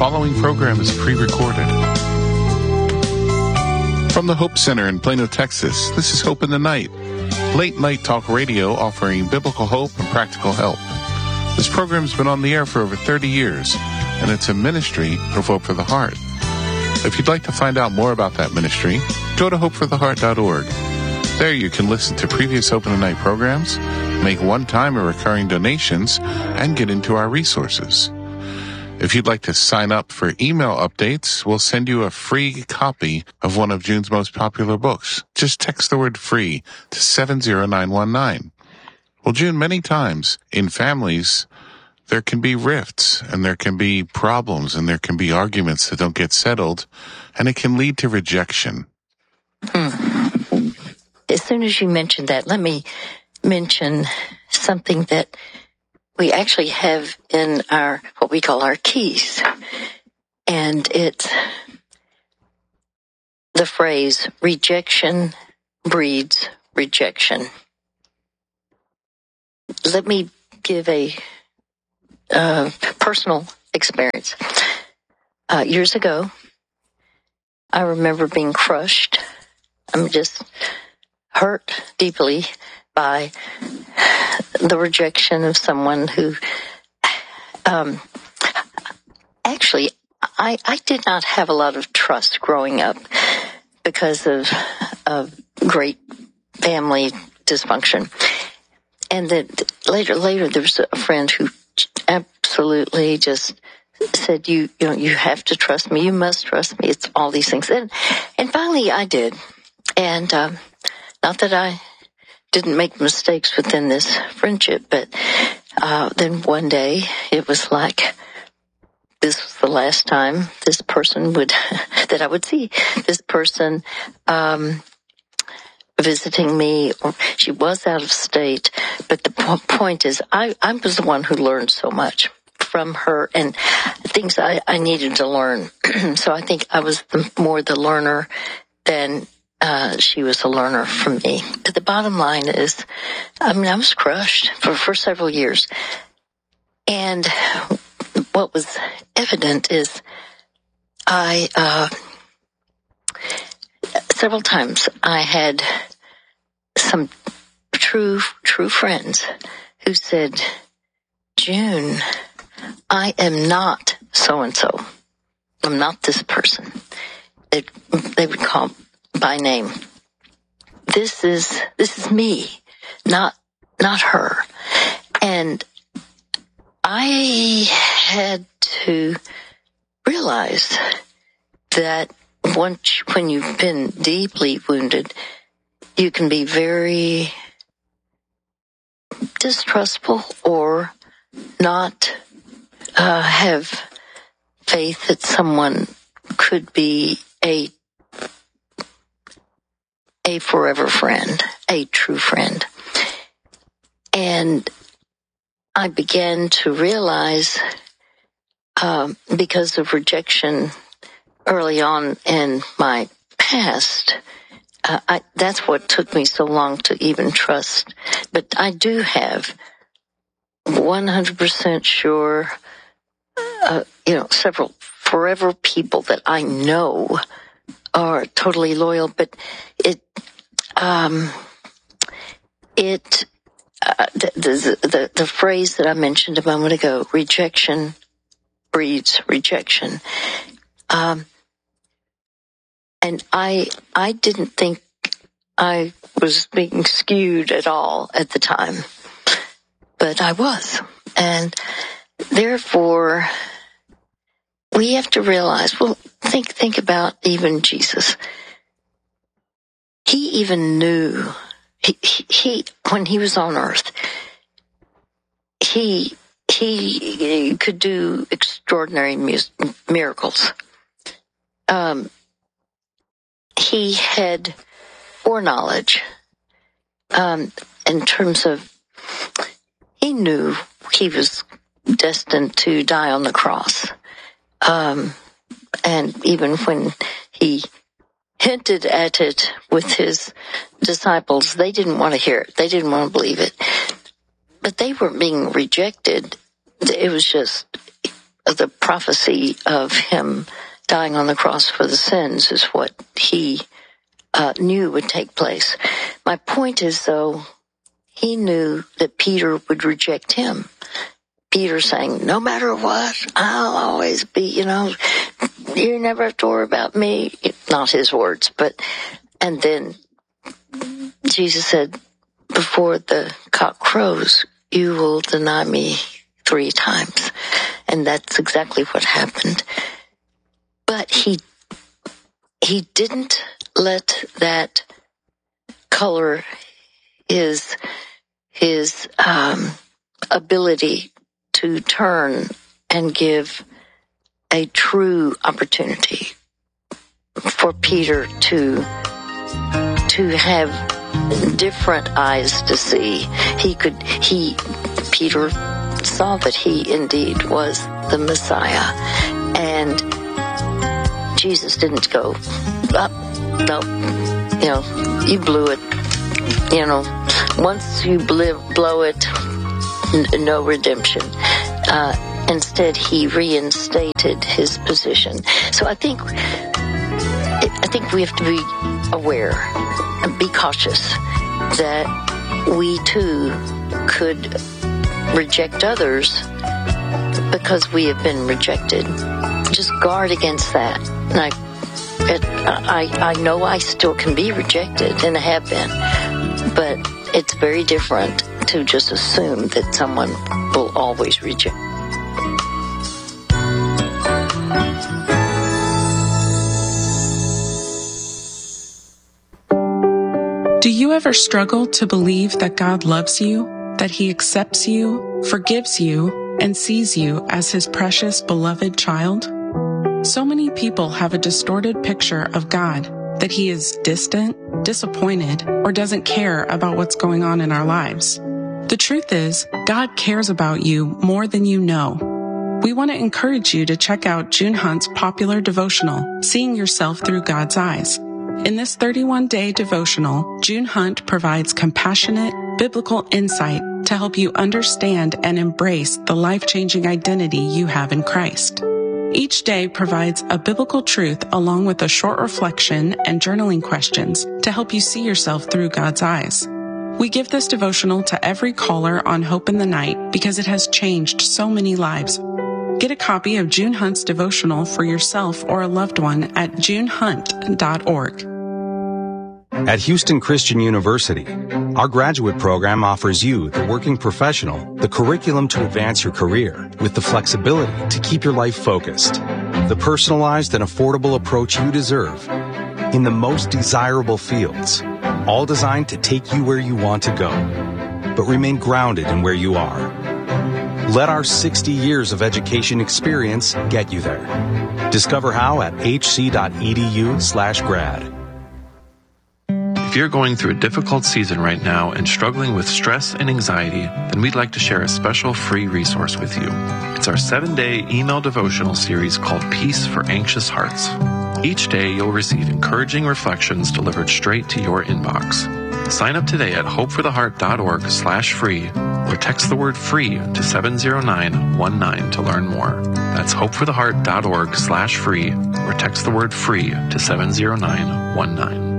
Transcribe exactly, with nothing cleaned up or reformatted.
following program is pre-recorded. From the Hope Center in Plano, Texas, this is Hope in the Night, late night talk radio offering biblical hope and practical help. This program's been on the air for over thirty years, and it's a ministry of Hope for the Heart. If you'd like to find out more about that ministry, go to hope for the heart dot org. There you can listen to previous Hope in the Night programs, make one-time or recurring donations, and get into our resources. If you'd like to sign up for email updates, we'll send you a free copy of one of June's most popular books. Just text the word free to seven zero nine one nine. Well, June, many times in families, there can be rifts and there can be problems and there can be arguments that don't get settled, and it can lead to rejection. Hmm. As soon as you mentioned that, let me mention something that we actually have in our, what we call our keys. And it's the phrase, rejection breeds rejection. Let me give a uh, personal experience. Uh, years ago, I remember being crushed. I'm just hurt deeply by the rejection of someone who, um, actually, I, I did not have a lot of trust growing up because of, of great family dysfunction. And that later, later there was a friend who absolutely just said, you, you know, you have to trust me. You must trust me. It's all these things. And, and finally I did. And, um, not that I didn't make mistakes within this friendship, but uh, then one day it was like this was the last time this person would, that I would see this person um, visiting me. Or she was out of state, but the po- point is I, I was the one who learned so much from her and things I, I needed to learn. So I think I was the, more the learner than Uh, she was a learner from me. But the bottom line is, I mean, I was crushed for, for several years. And what was evident is I, uh, several times I had some true, true friends who said, June, I am not so-and-so. I'm not this person. It, they would call by name. This is, this is me, not, not her. And I had to realize that once, when you've been deeply wounded, you can be very distrustful or not uh, have faith that someone could be a a forever friend, a true friend. And I began to realize, um, because of rejection early on in my past, uh, I, that's what took me so long to even trust. But I do have one hundred percent sure, uh, you know, several forever people that I know are totally loyal, but it, um, it, uh, the, the, the, the phrase that I mentioned a moment ago, rejection breeds rejection. Um, and I, I didn't think I was being skewed at all at the time, but I was. And therefore, we have to realize, well, think, think about even Jesus. He even knew, he, he, he when he was on earth, he, he could do extraordinary mus- miracles. Um, he had foreknowledge, um, in terms of, he knew he was destined to die on the cross. Um, and even when he hinted at it with his disciples, they didn't want to hear it. They didn't want to believe it. But they were being rejected. It was just the prophecy of him dying on the cross for the sins is what he uh, knew would take place. My point is, though, he knew that Peter would reject him. Peter saying, no matter what, I'll always be, you know, you never have to worry about me. Not his words, but, and then Jesus said, before the cock crows, you will deny me three times. And that's exactly what happened. But he, he didn't let that color his, his, um, ability to turn and give a true opportunity for Peter to, to have different eyes to see. He could, he, Peter saw that he indeed was the Messiah. And Jesus didn't go, oh, no, you know, you blew it. You know, once you blow it, n- no redemption. Uh, instead, he reinstated his position. So I think, I think we have to be aware and be cautious that we too could reject others because we have been rejected. Just guard against that. And I, it, I, I know I still can be rejected, and I have been, but it's very different to just assume that someone will always reject. Do you ever struggle to believe that God loves you, that He accepts you, forgives you, and sees you as His precious, beloved child? So many people have a distorted picture of God, that He is distant, disappointed, or doesn't care about what's going on in our lives. The truth is, God cares about you more than you know. We want to encourage you to check out June Hunt's popular devotional, Seeing Yourself Through God's Eyes. In this thirty-one day devotional, June Hunt provides compassionate, biblical insight to help you understand and embrace the life-changing identity you have in Christ. Each day provides a biblical truth along with a short reflection and journaling questions to help you see yourself through God's eyes. We give this devotional to every caller on Hope in the Night because it has changed so many lives. Get a copy of June Hunt's devotional for yourself or a loved one at june hunt dot org. At Houston Christian University, our graduate program offers you, the working professional, the curriculum to advance your career with the flexibility to keep your life focused, the personalized and affordable approach you deserve in the most desirable fields, all designed to take you where you want to go, but remain grounded in where you are. Let our sixty years of education experience get you there. Discover how at hc.edu slash grad. If you're going through a difficult season right now and struggling with stress and anxiety, then we'd like to share a special free resource with you. It's our seven-day email devotional series called Peace for Anxious Hearts. Each day you'll receive encouraging reflections delivered straight to your inbox. Sign up today at hopefortheheart.org slash free or text the word free to seven zero nine one nine to learn more. That's hopefortheheart.org slash free or text the word free to seven zero nine one nine.